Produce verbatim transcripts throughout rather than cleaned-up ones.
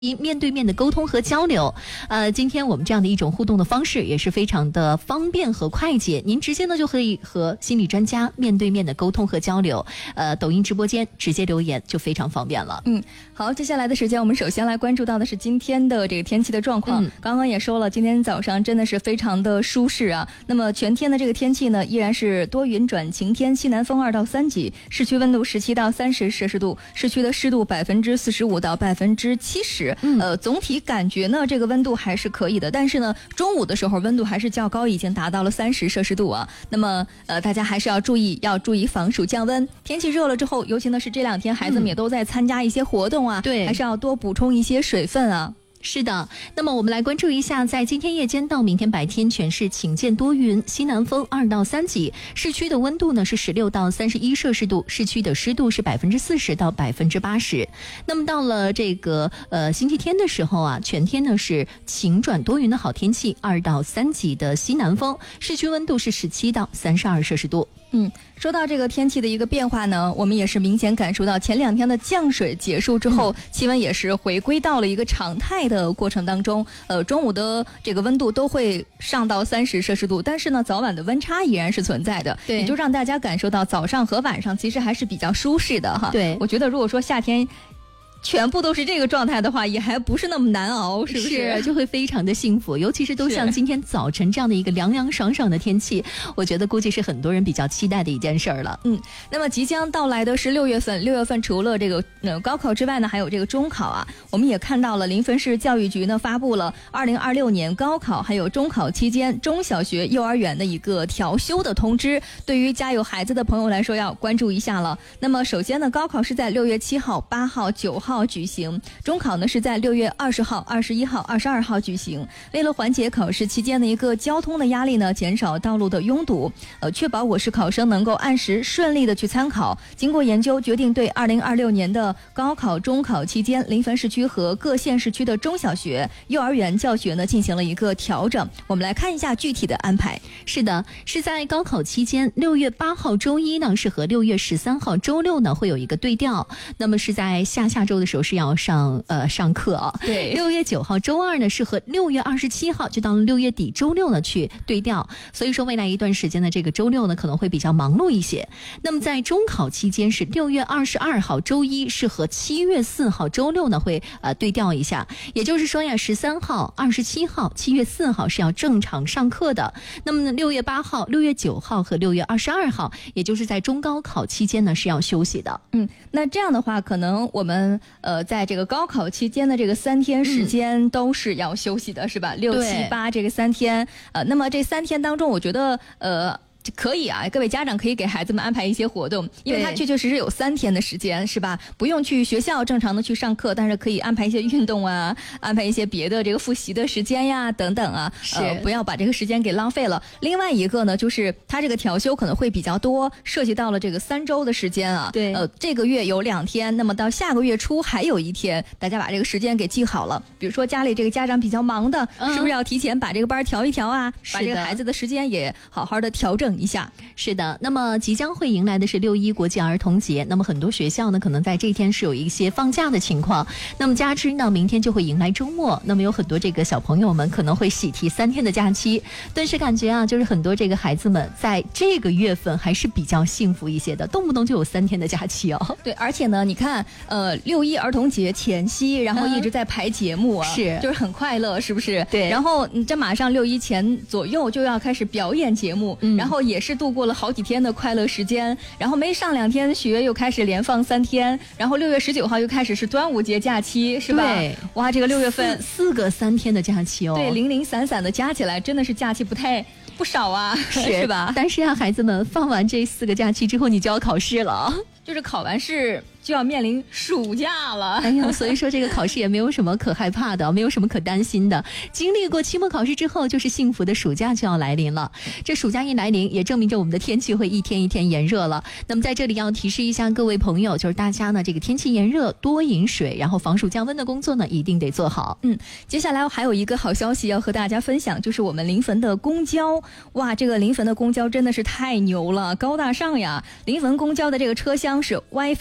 面对面的沟通和交流，呃，今天我们这样的一种互动的方式也是非常的方便和快捷，您直接呢就可以和心理专家面对面的沟通和交流，呃，抖音直播间直接留言就非常方便了。 嗯，好，接下来的时间我们首先来关注到的是今天的这个天气的状况。嗯、刚刚也说了，今天早上真的是非常的舒适啊。那么全天的这个天气呢，依然是多云转晴天，西南风二到三级，市区温度十七到三十摄氏度，市区的湿度百分之四十五到百分之七十。嗯，呃，总体感觉呢，这个温度还是可以的，但是呢，中午的时候温度还是较高，已经达到了三十摄氏度啊。那么，呃，大家还是要注意，要注意防暑降温。天气热了之后，尤其呢是这两天孩子们也都在参加一些活动啊，对、嗯，还是要多补充一些水分啊。 是的，那么我们来关注一下，在今天夜间到明天白天，全市晴间多云，西南风二到三级，市区的温度呢是十六到三十一摄氏度，市区的湿度是百分之四十到百分之八十。那么到了这个呃星期天的时候啊，全天呢是晴转多云的好天气，二到三级的西南风，市区温度是十七到三十二摄氏度。 嗯，说到这个天气的一个变化呢，我们也是明显感受到前两天的降水结束之后，嗯、气温也是回归到了一个常态的过程当中。呃，中午的这个温度都会上到三十摄氏度，但是呢，早晚的温差依然是存在的，对，也就让大家感受到早上和晚上其实还是比较舒适的哈。对，我觉得如果说夏天全部都是这个状态的话，也还不是那么难熬，是不是？ 是，就会非常的幸福，尤其是都像今天早晨这样的一个凉凉爽爽的天气，我觉得估计是很多人比较期待的一件事儿了。 嗯，那么即将到来的是六月份，六月份除了这个呃高考之外呢，还有这个中考啊。我们也看到了临汾市教育局呢发布了二零二六年高考还有中考期间中小学、幼儿园的一个调休的通知，对于家有孩子的朋友来说要关注一下了。那么首先呢，高考是在六月七号、八号、九号举行，中考呢是在六月二十号、二十一号、二十二号举行。为了缓解考试期间的一个交通的压力呢，减少道路的拥堵，呃，确保我市考生能够按时顺利的去参考。经过研究，决定对二零二六年的高考、中考期间临汾市区和各县市区的中小学、幼儿园教学呢进行了一个调整。我们来看一下具体的安排。 是的，是在高考期间，六月八号周一呢是和六月十三号周六呢会有一个对调，那么是在下下周的时候是要要上呃上课啊，对，六月九号周二呢是和六月二十七号就到了六月底周六呢去对调，所以说未来一段时间的这个周六呢可能会比较忙碌一些。那么在中考期间是六月二十二号周一是和七月四号周六呢会呃对调一下，也就是说呀，十三号、二十七号、七月四号是要正常上课的。那么呢，六月八号、六月九号和六月二十二号，也就是在中高考期间呢是要休息的。 嗯，那这样的话，可能我们呃。在这个高考期间的这个三天时间都是要休息的，嗯、是吧？六七八这个三天，呃，那么这三天当中，我觉得呃。可以啊，各位家长可以给孩子们安排一些活动，因为他确确实实有三天的时间，是吧？不用去学校正常的去上课，但是可以安排一些运动啊，安排一些别的这个复习的时间呀，等等啊，是、呃、不要把这个时间给浪费了。另外一个呢，就是他这个调休可能会比较多，涉及到了这个三周的时间啊。对，呃，这个月有两天，那么到下个月初还有一天，大家把这个时间给记好了。比如说家里这个家长比较忙的，嗯、是不是要提前把这个班调一调啊？把这个孩子的时间也好好的调整一下。 是的，那么即将会迎来的是六一国际儿童节，那么很多学校呢可能在这一天是有一些放假的情况，那么加之呢明天就会迎来周末，那么有很多这个小朋友们可能会喜提三天的假期，顿时感觉啊就是很多这个孩子们在这个月份还是比较幸福一些的，动不动就有三天的假期哦。 对，而且呢你看呃六一儿童节前夕，然后一直在排节目啊，是、嗯、就是很快乐，是不是？对，然后你这马上六一前左右就要开始表演节目，嗯、然后也是度过了好几天的快乐时间，然后没上两天学又开始连放三天，然后六月十九号又开始是端午节假期，是吧？对，哇，这个六月份四, 四个三天的假期哦， 对，零零散散的加起来真的是假期不太不少啊，是, 是吧？ 但是啊，孩子们放完这四个假期之后，你就要考试了， 就是考完试就要面临暑假了。 哎呀，所以说这个考试也没有什么可害怕的，没有什么可担心的。经历过期末考试之后，就是幸福的暑假就要来临了。这暑假一来临，也证明着我们的天气会一天一天炎热了。那么在这里要提示一下各位朋友，就是大家呢这个天气炎热，多饮水，然后防暑降温的工作呢一定得做好。 嗯，接下来还有一个好消息要和大家分享，就是我们临汾的公交，哇，这个临汾的公交真的是太牛了，高大上呀！临汾公交的这个车厢是 WiFi 全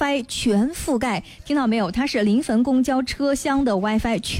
全覆盖，听到没有？它是临汾公交车厢的 WiFi。